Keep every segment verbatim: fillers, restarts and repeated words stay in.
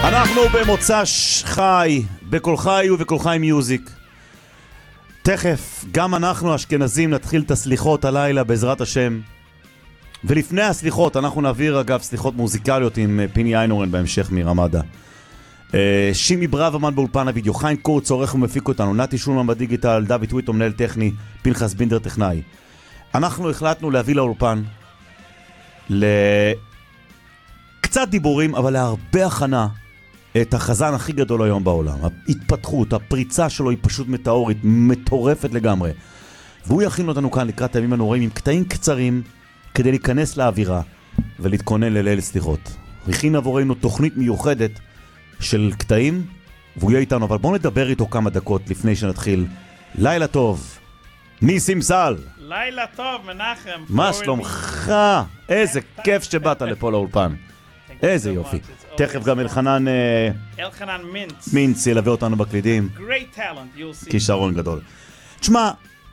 אנחנו במוצא חי, בכל חי ובכל חי מיוזיק. תכף גם אנחנו אשכנזים נתחיל את הסליחות הלילה בעזרת השם. ולפני הסליחות אנחנו נעביר אגב סליחות מוזיקליות עם פיני איינורן בהמשך מרמדה. שימי ברבמן באולפן הוידאו, חיים קורץ עורך ומפיק אותנו, נתי שולמן בדיגיטל, דוד טוויטו מנהל טכני, פנחס בינדר טכנאי. אנחנו החלטנו להביא לאולפן לקצת דיבורים אבל להרבה הכנה את החזן הכי גדול היום בעולם. ההתפתחות, הפריצה שלו היא פשוט מטאורית, מטורפת לגמרי. והוא יכין אותנו כאן לקראת הימים הנוראים עם קטעים קצרים כדי להיכנס לאווירה ולהתכונן לליל סליחות. הכין עבורנו תוכנית מיוחדת של קטעים והוא יהיה איתנו, אבל בואו נדבר איתו כמה דקות לפני שנתחיל. לילה טוב, ניסים סל. לילה טוב, מנחם. מה שלומך? איזה כיף שבאת לפה לאולפן. איזה יופי. תכף גם אלחנן אלחנן מינץ מינץ ילווה אותנו בקלידים. Great talent, you'll see. כישרון גדול. תשמע,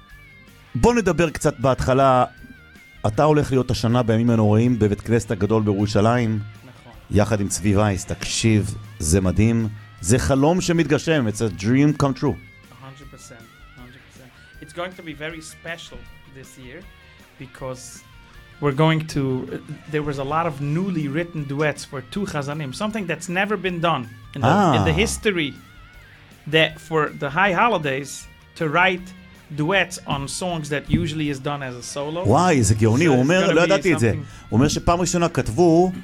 בוא נדבר קצת בהתחלה. אתה הולך להיות השנה בימים הנוראים בבית כנסת הגדול בירושלים. נכון. יחד עם צבי וייס, תקשיב, זה מדהים. זה חלום שמתגשם. It's a dream come true. one hundred percent. one hundred percent. It's going to be very special this year because we're going to, uh, there was a lot of newly written duets for two chazanim, something that's never been done in the, ah. in the history, that for the high holidays to write duets on songs that usually is done as a solo. וואי, זה גאוני, הוא אומר, לא ידעתי את זה. הוא אומר שפעם ראשונה כתבו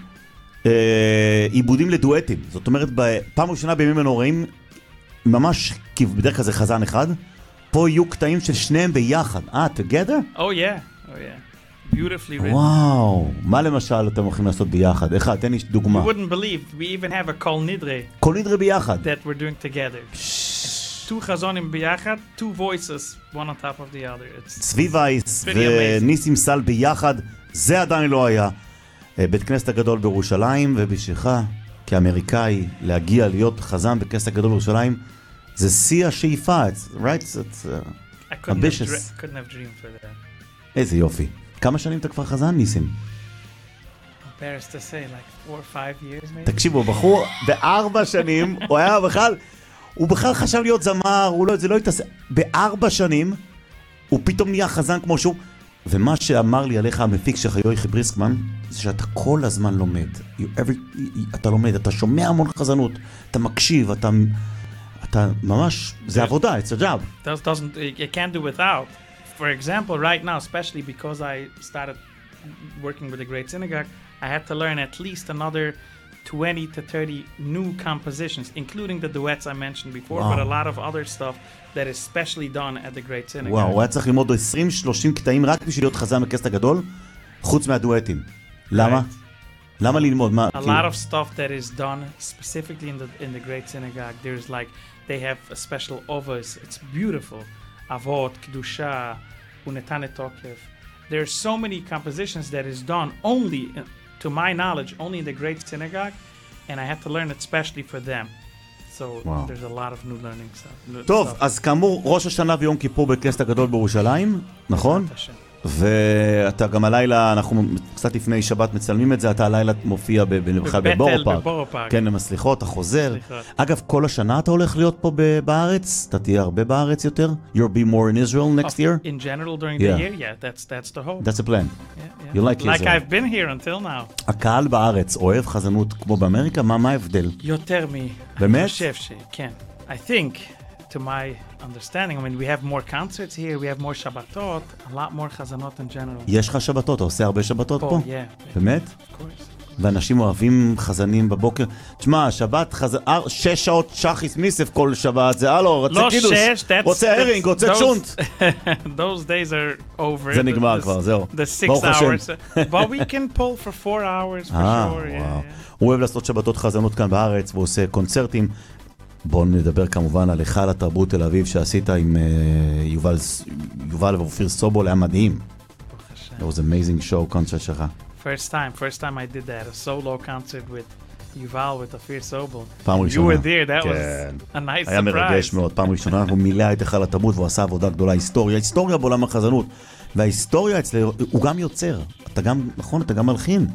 אה, עיבודים לדואטים. זאת אומרת, פעם ראשונה בימים הנוראים, ממש, כי בדרך כלל זה חזן אחד, פה יהיו קטעים של שניהם ביחד. אה, together? Oh yeah, oh yeah. Beautifully written. וואו, מה למשל אתם הולכים לעשות ביחד? אחד, תן לי דוגמה. You wouldn't believe, we even have a kol nidre. כל נדרה ביחד. That we're doing together. Two chazonim ביחד, two voices, one on top of the other. It's צבי וייס וניסים סל ביחד, זה עדיין לא היה. בית כנסת הגדול בירושלים, ובשבילך, כאמריקאי, להגיע להיות חזן בכנסת הגדול בירושלים, זה שיא השאיפה, right? It's uh, I couldn't ambitious. have, dre- couldn't have dreamed for that. איזה יופי. כמה שנים אתה כבר חזן, ניסים? Embarrassed to say, like four or five years maybe. תקשיבו, בחור בארבע שנים, הוא היה בכלל, הוא בכלל חשב להיות זמר, הוא לא, זה לא התעסק. בארבע שנים, הוא פתאום נהיה חזן כמו שהוא. ומה שאמר לי עליך המפיק שלך, יוחאי בריסקמן, זה שאתה כל הזמן לומד. You every, אתה לומד, אתה שומע המון חזנות, אתה מקשיב, אתה, אתה ממש, זה עבודה, it's a job. Does, doesn't, you can't do without. For example, right now, especially because I started working with the Great Synagogue, I had to learn at least another twenty to thirty new compositions, including the duets I mentioned before, wow. but a lot of other stuff that is specially done at the Great Synagogue. וואו, הוא היה צריך ללמוד עשרים שלושים קטעים רק בשביל להיות חזן בכנסת הגדול, חוץ מהדואטים. למה? למה ללמוד? מה? A lot of stuff that is done specifically in the in the Great Synagogue. There's like, they have a special ovos. It's beautiful. Avot, Kedusha, Unetane Tokef. There are so many compositions that is done only, to my knowledge, only in the Great Synagogue, and I had to learn it specially for them. So wow. There's a lot of new learning stuff. טוב, אז כאמור, ראש השנה ויום כיפור בכנסת הגדול בירושלים, נכון? ואתה גם הלילה, אנחנו קצת לפני שבת מצלמים את זה, אתה הלילה מופיע בבורו פארק. כן, עם הסליחות, החוזר. אגב, כל השנה אתה הולך להיות פה בארץ? אתה תהיה הרבה בארץ יותר? You'll be more in Israel next year? In general, during the year, yeah, that's that's the hope. That's the plan. You like Israel? Like I've been here until now. הקהל בארץ אוהב חזנות כמו באמריקה? מה ההבדל? יותר מ... באמת? אני חושב שכן. I think... To my understanding, I mean, we have more concerts here, we have more Shabbatot, a lot more Chazanot in general. יש לך שבתות? אתה עושה הרבה שבתות פה? Oh, yeah. באמת? Of course. ואנשים אוהבים חזנים בבוקר. תשמע, שבת, חזן, שש שעות שחיס מיסף כל שבת, זה הלו, רוצה קידוס, רוצה הרינג, רוצה צ'ונט. Those days are over. זה נגמר כבר, זהו. The six hours. But we can pull for four hours for sure. הוא אוהב לעשות שבתות חזנות כאן בארץ, והוא עושה קונצרטים. בואו נדבר כמובן על היכל התרבות תל אביב שעשית עם יובל, יובל ואופיר סובול, היה מדהים. It was an amazing show, קונצרט שלך. First time, first time I did that, a solo concert with Yuval with Ophir Sobol. פעם ראשונה. You were there, that was a nice surprise. היה מרגש מאוד, פעם ראשונה, הוא מילא את היכל התרבות והוא עשה עבודה גדולה, היסטוריה, היסטוריה בעולם החזנות. וההיסטוריה אצלו, הוא גם יוצר. אתה גם, נכון, אתה גם מלחין.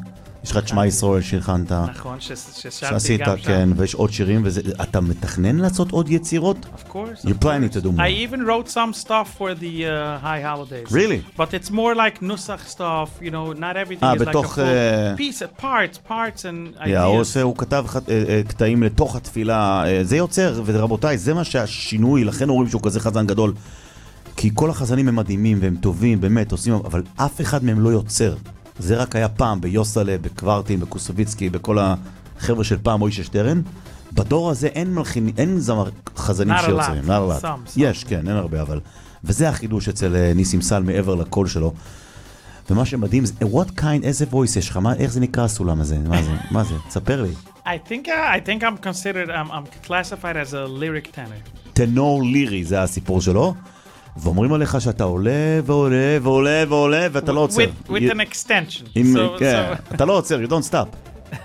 יש לך את שמע ישראל שהכנת. נכון, ששרתי שעשית, גם שם. כן, ויש עוד שירים, ואתה מתכנן לעשות עוד יצירות? Of course. You're planning to do more. I even wrote some stuff for the uh, high holidays. Really? But it's more like nusach stuff, you know, not everything Ah, is like a בתוך, full uh, piece, parts, parts and Yeah, הוא ideas. עושה, הוא כתב ח- אה, אה, קטעים לתוך התפילה, אה, זה יוצר, ורבותיי, זה מה שהשינוי, לכן אומרים שהוא כזה חזן גדול. כי כל החזנים הם מדהימים והם טובים, באמת, עושים, אבל אף אחד מהם לא יוצר. זה רק היה פעם ביוסלה, בקוורטין, בקוסוביצקי, בכל החבר'ה של פעם, מוישה שטרן. בדור הזה אין מלחין, אין זמר חזנים Not a שיוצרים. lot. Not a lot. Some, some. יש, כן, אין הרבה, אבל... וזה החידוש אצל אה, ניסים סל מעבר לקול שלו. ומה שמדהים זה, what kind, איזה voice יש לך? מה, איך זה נקרא הסולם הזה? מה זה? מה זה? תספר לי. I think uh, I think I'm considered I'm, I'm classified as a lyric tenor. טנור לירי, זה הסיפור שלו. ואומרים עליך שאתה עולה ועולה ועולה ועולה ואתה לא עוצר. With, with an extension. עם- So, כן, so אתה לא עוצר, you don't stop.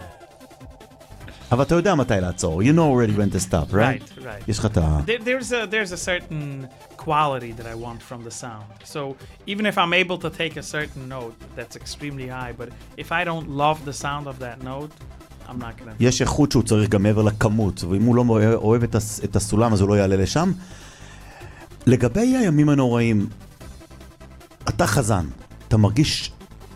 אבל אתה יודע מתי לעצור. You know already when to stop, right? right, right. יש לך את ה... There, there's a there's a certain quality that I want from the sound. So even if I'm able to take a certain note that's extremely high, but if I don't love the sound of that note, I'm not gonna. יש איכות שהוא צריך גם מעבר לכמות, ואם הוא לא אוהב את הס- את הסולם אז הוא לא יעלה לשם. לגבי הימים הנוראים, אתה חזן, אתה מרגיש,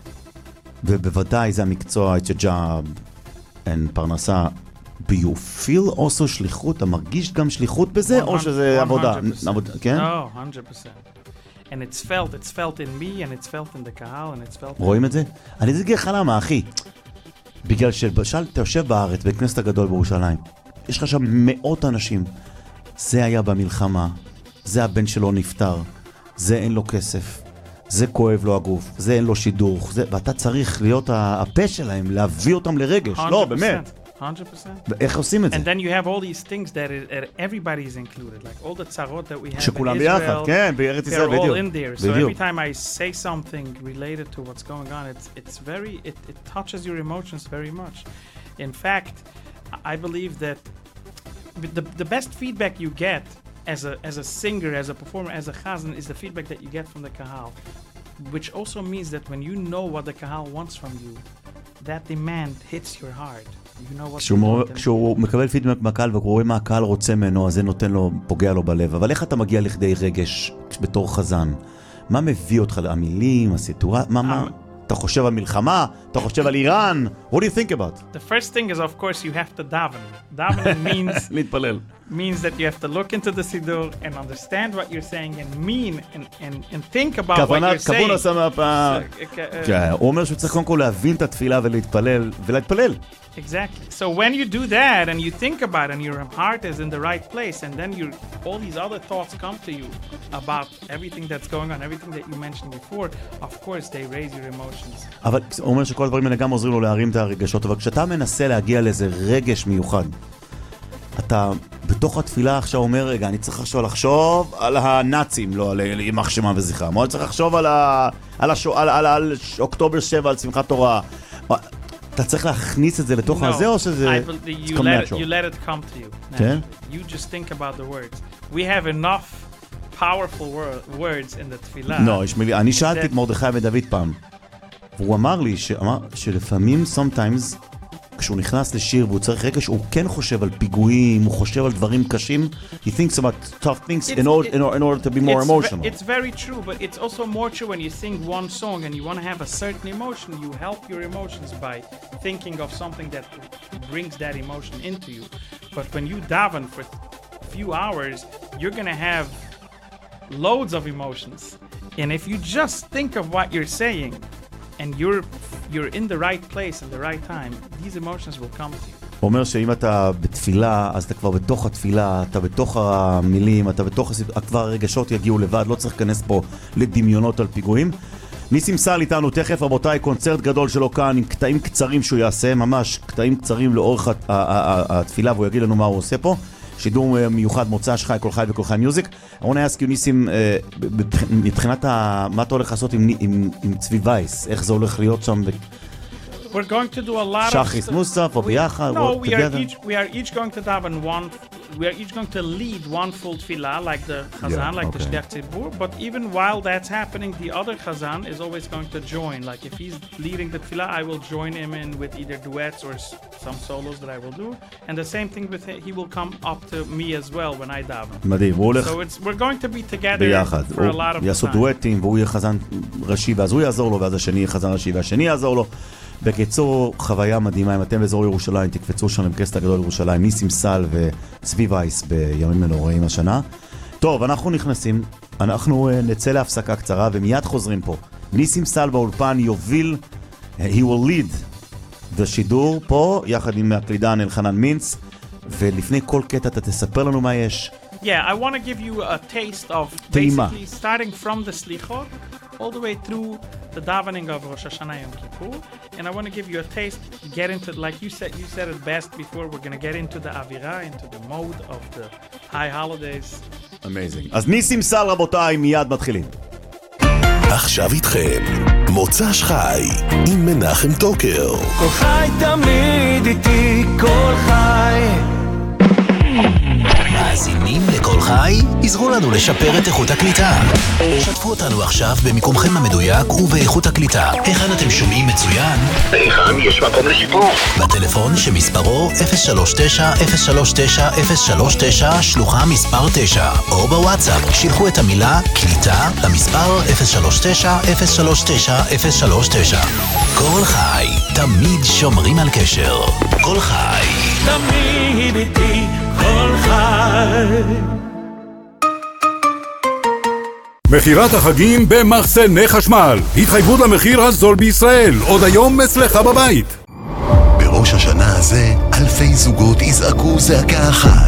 ובוודאי זה המקצוע, it's a job, אין פרנסה, do you feel also שליחות? אתה מרגיש גם שליחות בזה, או שזה עבודה? one hundred percent. עבודה, כן? No, one hundred percent. And it's felt, it's felt in me, and it's felt in the קהל, and it's felt. רואים את זה? אני אגיד לך למה, אחי. בגלל שבשל, אתה יושב בארץ, בכנסת הגדול בירושלים, יש לך שם מאות אנשים. זה היה במלחמה, זה הבן שלו נפטר, זה אין לו כסף, זה כואב לו הגוף, זה אין לו שידוך, זה, ואתה צריך להיות ה- הפה שלהם, להביא אותם לרגש. לא, באמת. one hundred percent. איך עושים את זה? And then you have all these things that, is, that everybody is included, like all the tzarot that we have שכולם in ביחד, Israel. כן, בארץ They're ישראל, all בדיוק. in there. So בדיוק. every time I say something related to what's going on, it's it's very it, it touches your emotions very much. In fact, I believe that the the best feedback you get as a as a singer, as a performer, as a chazan is the feedback that you get from the kahal, which also means that when you know what the kahal wants from you, that demand hits your heart. You know what כשהוא, you מור- want and- כשהוא מקבל פידבק מהקהל והוא רואה מה הקהל רוצה ממנו, אז זה נותן לו, פוגע לו בלב. אבל איך אתה מגיע לכדי רגש בתור חזן? מה מביא אותך? המילים, הסיטואציה? מה, מה? אתה חושב על מלחמה? אתה חושב על איראן? What do you think about? The first thing is, of course, you have to daven. Davening means להתפלל. means that you have to look into the siddur and understand what you're saying and mean and, and, and think about what כוונת, you're saying. כוון עשה מהפעם. So, uh, uh, כן, הוא אומר שהוא צריך קודם כל להבין את התפילה ולהתפלל, ולהתפלל. Exactly. So when you do that and you think about it and your heart is in the right place and then you all these other thoughts come to you about everything that's going on, everything that you mentioned before, of course they raise your emotions. אבל הוא אומר שכל הדברים האלה גם עוזרים לו להרים את הרגשות, אבל כשאתה מנסה להגיע לאיזה רגש מיוחד, אתה בתוך התפילה עכשיו אומר, רגע, אני צריך עכשיו לחשוב על הנאצים, לא על יימח שמם וזכרם, או אני צריך לחשוב על, ה... על, השו... על... על... על אוקטובר שבע, על שמחת תורה. אתה צריך להכניס את זה לתוך No, הזה, או שזה... I believe It's you come let, it, natural. you let it come to you. כן? You just think about the words. We have enough powerful wor- words in the tefillah. לא, יש מילי... אני שאלתי that- את מרדכי בן דוד פעם, והוא אמר לי שאמר, שלפעמים, sometimes, כשהוא נכנס לשיר והוא צריך רגע שהוא כן חושב על פיגועים, הוא חושב על דברים קשים, he thinks about tough things in It's- order, it- in order, in order to be more it's emotional. Ve- it's very true, but it's also more true when you sing one song and you want to have a certain emotion. You help your emotions by thinking of something that brings that emotion into you. But when you daven for a few hours, you're going to have loads of emotions. And if you just think of what you're saying and you're you're in the right place and the right time, these emotions will come to you. הוא אומר שאם אתה בתפילה, אז אתה כבר בתוך התפילה, אתה בתוך המילים, אתה בתוך הסיפור, כבר הרגשות יגיעו לבד, לא צריך להיכנס פה לדמיונות על פיגועים. ניסים סל איתנו תכף, רבותיי, קונצרט גדול שלו כאן, עם קטעים קצרים שהוא יעשה, ממש קטעים קצרים לאורך הת- ה- ה- ה- התפילה, והוא יגיד לנו מה הוא עושה פה. שידור מיוחד, מוצא שחי, כל חי וכל חי מיוזיק. I want to ask you, ניסים, אה, מבחינת ה- מה אתה הולך לעשות עם, עם, עם צבי וייס? איך זה הולך להיות שם? We're going to do a lot of שחריס stuff. מוסף, או We- ביחד, No, או we are together? each we are each going to daven one we are each going to lead one full tefillah, like the Chazan, Yeah, like okay. the Shliach Tzibur. But even while that's happening, the other Chazan is always going to join. Like if he's leading the tefillah, I will join him in with either duets or s- some solos that I will do. And the same thing with him, he will come up to me as well when I daven. מדהים, הוא הולך So it's we're going to be together ביחד. for a lot of הוא יעשו time. דואטים, והוא יהיה חזן ראשי, ואז הוא יעזור לו, ואז השני יהיה חזן ראשי, והשני יעזור לו. בקיצור, חוויה מדהימה. אם אתם באזור ירושלים, תקפצו שם למקסט הגדול ירושלים, ניסים סל וצבי וייס בימים מנוראים השנה. טוב, אנחנו נכנסים, אנחנו uh, נצא להפסקה קצרה, ומיד חוזרים פה. ניסים סל באולפן יוביל, he will lead בשידור פה, יחד עם הקלידן אלחנן מינץ, ולפני כל קטע אתה תספר לנו מה יש. Yeah, I want to give you a taste of Tema. basically starting from the Slichot all the way through the davening of Rosh Hashanah Yom Kippur, and I want to give you a taste, get into, like you said, you said it best before, we're going to get into the Avirah, into the mode of the high holidays. Amazing. אז ניסים סל רבותיי, מיד מתחילים. עכשיו איתכם, מוצ"ש חי, עם מנחם טוקר. כל חי תמיד איתי, כל חי. מאזינים לכל חי? עזרו לנו לשפר את איכות הקליטה. שתפו אותנו עכשיו במיקומכם המדויק ובאיכות הקליטה. היכן אתם שומעים מצוין? היכן יש מקום לשיפור? בטלפון שמספרו אפס שלוש תשע אפס שלוש תשע אפס שלוש תשע שלוחה מספר תשע, או בוואטסאפ שילחו את המילה קליטה למספר אפס שלוש תשע אפס שלוש תשע אפס שלוש תשע. כל חי, תמיד שומרים על קשר. כל חי. תמיד איתי, כל חי. מחירת החגים במחסני חשמל. התחייבות למחיר הזול בישראל. עוד היום אצלך בבית. בראש השנה הזה, אלפי זוגות יזעקו זעקה אחת.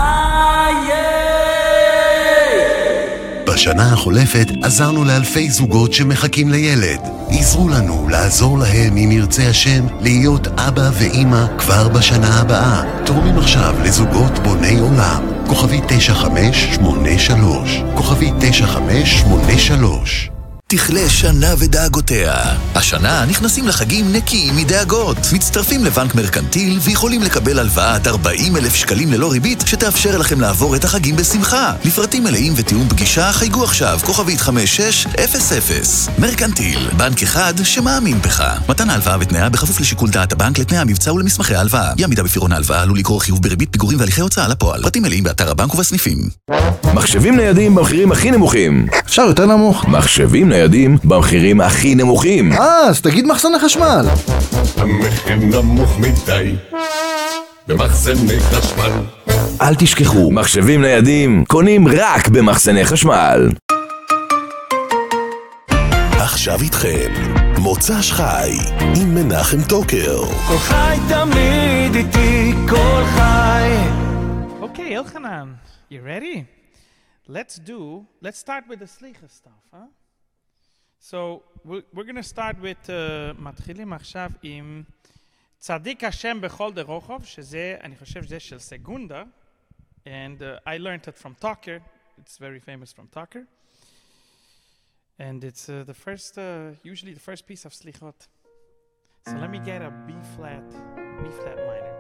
בשנה החולפת עזרנו לאלפי זוגות שמחכים לילד. עזרו לנו לעזור להם אם ירצה השם להיות אבא ואמא כבר בשנה הבאה. תורמים עכשיו לזוגות בוני עולם. כוכבי תשע חמש שמונה שלוש. כוכבי תשע חמש שמונה שלוש. תכלה שנה ודאגותיה. השנה נכנסים לחגים נקיים מדאגות. מצטרפים לבנק מרקנטיל ויכולים לקבל הלוואת ארבעים אלף שקלים ללא ריבית שתאפשר לכם לעבור את החגים בשמחה. לפרטים מלאים ותיאום פגישה חייגו עכשיו כוכבית חמש שש אפס אפס. מרקנטיל, בנק אחד שמאמין בך. מתן ההלוואה ותנאיה בכפוף לשיקול דעת הבנק לתנאי המבצע ולמסמכי ההלוואה. אי עמידה בפירעון ההלוואה עלול לגרור חיוב בריבית פיגורים והליכי הוצאה לפועל. פרטים מלאים באתר הבנק ובסניפים. מחשבים ניידים במחירים הכי נמוכים. אפשר יותר נמוך. מחשבים ניידים במחירים הכי נמוכים. אה, אז תגיד מחסני חשמל. המחיר נמוך מדי במחסני חשמל. אל תשכחו, מחשבים ניידים קונים רק במחסני חשמל. עכשיו איתכם, מוצ"ש חי, עם מנחם טוקר. כל חי תמיד איתי, כל חי. Okay, Elchanan, you ready? Let's do, let's start with the Slicha stuff, huh? So, we're, we're going to start with, uh, מתחילים עכשיו עם צדיק השם בכל דרוכוב, שזה, אני חושב שזה של סגונדה, and uh, I learned it from Tucker, it's very famous from Tucker, and it's uh, the first, uh, usually the first piece of Slichot. So let me get a B flat, B flat minor.